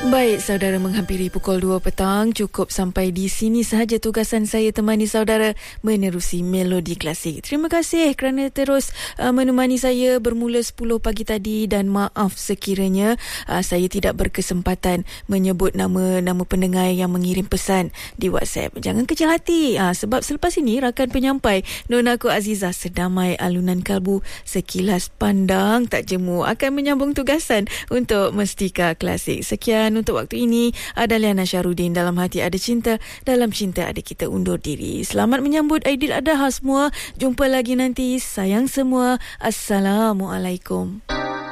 Baik, saudara, menghampiri pukul 2 petang. Cukup sampai di sini sahaja tugasan saya temani saudara menerusi Melodi Klasik. Terima kasih kerana terus menemani saya bermula 10 pagi tadi, dan maaf sekiranya saya tidak berkesempatan menyebut nama pendengar yang mengirim pesan di WhatsApp. Jangan kecil hati, sebab selepas ini rakan penyampai Nonaku Azizah Sedamai Alunan Kalbu Sekilas Pandang Tak Jemu akan menyambung tugasan untuk Mestika Klasik. Sekian untuk waktu ini. Adaliana Syarudin. Dalam hati ada cinta, dalam cinta ada kita undur diri. Selamat menyambut Aidil Adha semua. Jumpa lagi nanti. Sayang semua. Assalamualaikum.